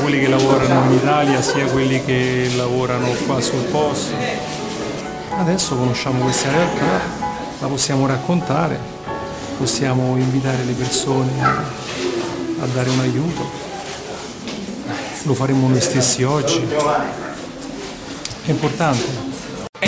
quelli che lavorano in Italia sia quelli che lavorano qua sul posto. Adesso conosciamo questa realtà, la possiamo raccontare, possiamo invitare le persone a dare un aiuto. Lo faremo noi stessi oggi. È importante.